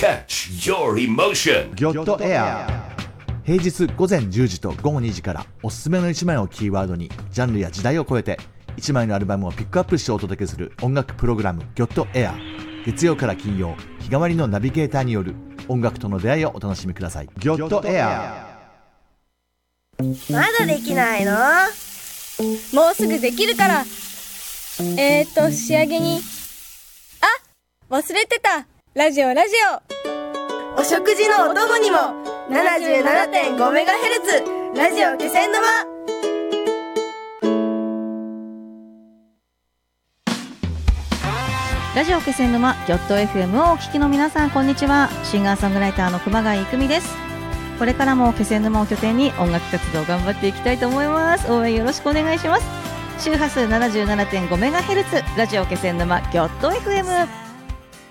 Catch your emotion. ギョッとエア平日午前10時と午後2時からおすすめの1枚をキーワードにジャンルや時代を超えて1枚のアルバムをピックアップしてお届けする音楽プログラムギョッとエア。月曜から金曜日替わりのナビゲーターによる音楽との出会いをお楽しみください。ギョッとエア。 まだできないの？ もうすぐできるから。仕上げに忘れてた。ラジオお食事のお供にも 77.5MHz ラジオ気仙沼。 ラジオ気仙沼ギョッと FM をお聞きの皆さん、こんにちは。シンガーソングライターの熊谷育美です。これからも気仙沼を拠点に音楽活動を頑張っていきたいと思います。応援よろしくお願いします。周波数 77.5MHz ラジオ気仙沼ギョッと FM。